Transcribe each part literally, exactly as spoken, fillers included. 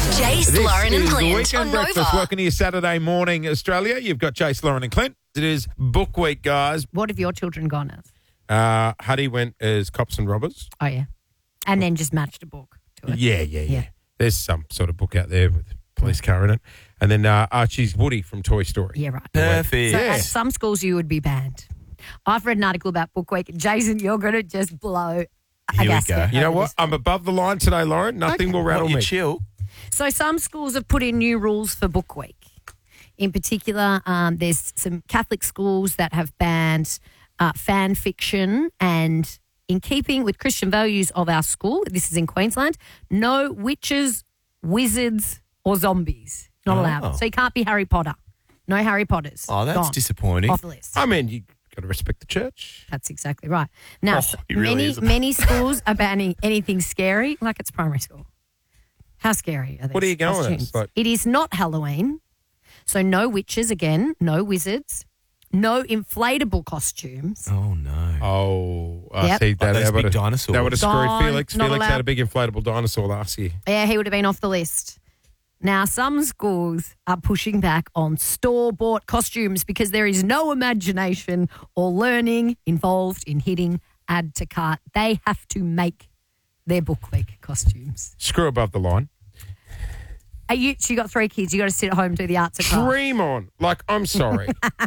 Jace, Lauren and This is Clint the on Weekend Nova. Breakfast. Welcome to your Saturday morning, Australia. You've got Jace, Lauren and Clint. It is book week, guys. What have your children gone as? Uh, Huddy went as Cops and Robbers. Oh, yeah. And then just matched a book to it. Yeah, yeah, yeah, Yeah. There's some sort of book out there with a police car in it. And then uh, Archie's Woody from Toy Story. Yeah, right. Perfect. So Yeah. at some schools you would be banned. I've read an article about Book Week. Jason, you're going to just blow a Here we gasket go. You know over what? this. I'm above the line today, Lauren. Nothing will rattle What, you me. chill? So some schools have put in new rules for Book Week. In particular, um, there's some Catholic schools that have banned uh, fan fiction, and in keeping with Christian values of our school, this is in Queensland, no witches, wizards or zombies. Not Oh. allowed. So you can't be Harry Potter. No Harry Potters. Oh, that's Gone. disappointing. Off the list. I mean, you got to respect the church. That's exactly right. Now, Oh, so he really many is. many schools are banning anything scary, like it's primary school. How scary are these What are you going as? costumes? Like- It is not Halloween, so no witches again, no wizards, no inflatable costumes. Oh, no. Oh, I Yep. see. That, Oh, those that big would've- dinosaurs. That would have screwed Gone, Felix. not Felix had allowed. a big inflatable dinosaur last year. Yeah, he would have been off the list. Now, some schools are pushing back on store-bought costumes because there is no imagination or learning involved in hitting add to cart. They have to make their book week costumes. Screw above the line. Are you, so you got three kids. You got to sit at home and do the arts and crafts. Dream on. Like, I'm sorry.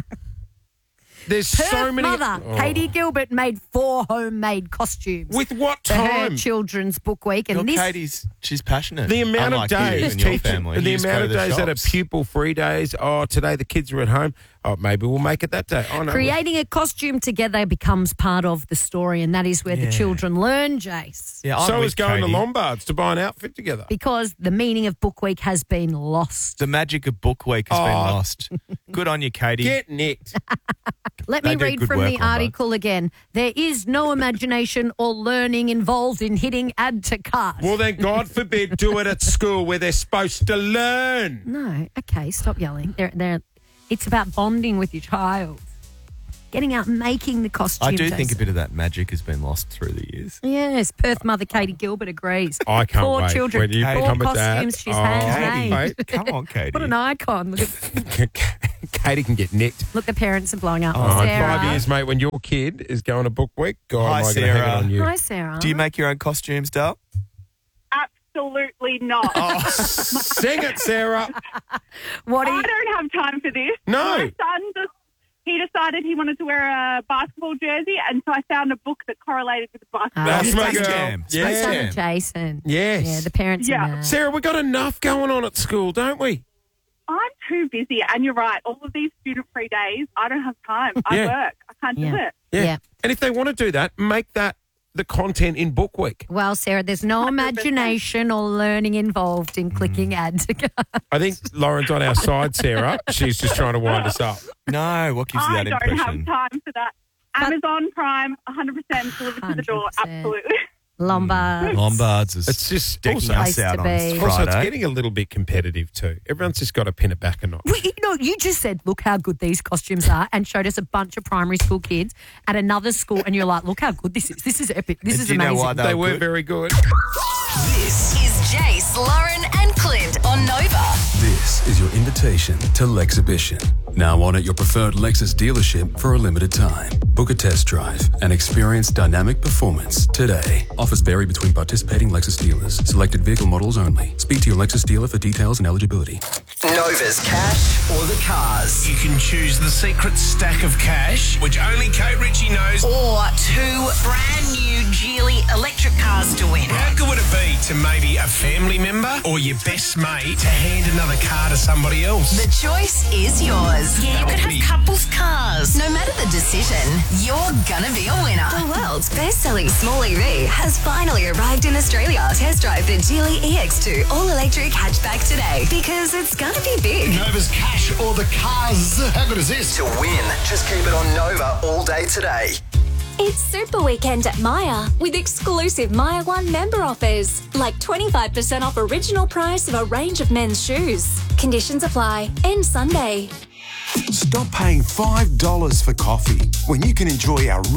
There's Perth so many. mother, Oh. Katie Gilbert, made four homemade costumes With what for her time? children's book week. And Your this, Katie's, she's passionate. The amount Unlike of you days, and your teaching- family. the You just amount go of to the days that are shops. pupil-free days. Oh, today the kids are at home. Oh, maybe we'll make it that day. Oh no, creating a costume together becomes part of the story, and that is where Yeah. the children learn, Jace. Yeah, I'm so with is going Katie. to Lombards to buy an outfit together. Because the meaning of book week has been lost. The magic of book week has Oh. been lost. Good on you, Katie. Get nicked. Let They me do read good from work, the Lombards. article again. There is no imagination or learning involved in hitting add to cart. Well, then, God forbid, do it at school where they're supposed to learn. No, okay, stop yelling. They're, they're, it's about bonding with your child. Getting out and making the costume. I do think a Jason. bit of that magic has been lost through the years. Yes, Perth mother Katie Gilbert agrees. I can't Four wait. children, when you four become a dad. costumes she's Oh, handmade. mate. Come on, Katie. What an icon. Look, at, Katie can get nicked. look, the parents are blowing up. Oh, in Sarah. five years, mate, when your kid is going to book week, God, Hi, am I going to hang it Sarah. on you? Hi, Sarah. Do you make your own costumes, Dale? Absolutely not. Oh, sing it, Sarah. What do I you, don't have time for this. No. My son just, he decided he wanted to wear a basketball jersey, and so I found a book that correlated with the basketball. Oh, That's my Space girl. Jam. Space my Yeah. son Jam. Jason. Yes. Yeah, the parents Yeah. are mad. Sarah, we got enough going on at school, don't we? I'm too busy, and you're right. All of these student-free days, I don't have time. I Yeah. work. I can't do Yeah. it. Yeah. And if they want to do that, make that the content in book week. Well, Sarah, there's no one hundred percent. imagination or learning involved in clicking add to cart. I think Lauren's on our side, Sarah. She's just trying to wind us up. No, what gives you I that don't impression? have time for that. Amazon Prime, one hundred percent delivered to the door. one hundred percent. Absolutely. Lombards. Lombards is It's just decking also, Place us out to on be. Friday. also it's getting a little bit competitive too. Everyone's just got to pin it back a notch. Well, you know, you just said, look how good these costumes are, and showed us a bunch of primary school kids at another school, and you're like, look how good this is. This is epic. This And is do you know amazing. why They were were good? very good. This is Jace, Lauren and Clint on Nova. This is your invitation to Lexhibition. Now on at your preferred Lexus dealership for a limited time. Book a test drive and experience dynamic performance today. Offers vary between participating Lexus dealers. Selected vehicle models only. Speak to your Lexus dealer for details and eligibility. Nova's cash or the cars. You can choose the secret stack of cash, which only Kate Ritchie knows. Or two brand new Geely electric cars to win. How good would it be to maybe a family member or your best mate to hand another car to somebody else? The choice is yours. Yeah, you could have couples cars. No matter the decision, you're gonna be a winner. The world's best-selling small E V has finally arrived in Australia. Test drive the Geely E X two all-electric hatchback today because it's gonna be big. Nova's cash or the cars. How good is this? To win, just keep it on Nova all day today. It's Super Weekend at Myer with exclusive Myer One member offers, like twenty-five percent off original price of a range of men's shoes. Conditions apply. End Sunday. Stop paying five dollars for coffee when you can enjoy our